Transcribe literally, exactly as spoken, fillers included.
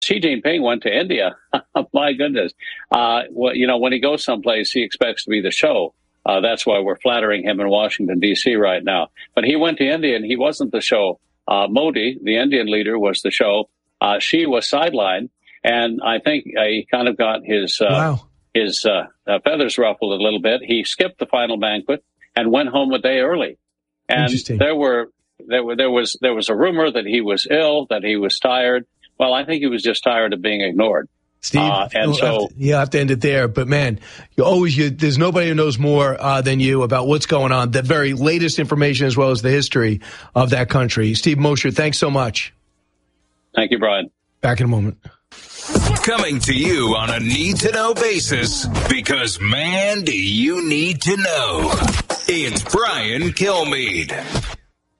Xi Jinping went to India. My goodness. Uh, well, you know, when he goes someplace, he expects to be the show. Uh, that's why we're flattering him in Washington, D C right now. But he went to India, and he wasn't the show. Uh, Modi, the Indian leader, was the show. Uh, Xi was sidelined, and I think uh, he kind of got his uh, wow. his uh, uh, feathers ruffled a little bit. He skipped the final banquet and went home a day early. And there were there were there was there was a rumor that he was ill, that he was tired. Well, I think he was just tired of being ignored. Steve, uh, and so you have to end it there. But man, you always you, there's nobody who knows more uh, than you about what's going on, the very latest information as well as the history of that country. Steve Mosher, thanks so much. Thank you, Brian. Back in a moment. Coming to you on a need-to-know basis, because, man, do you need to know. It's Brian Kilmeade.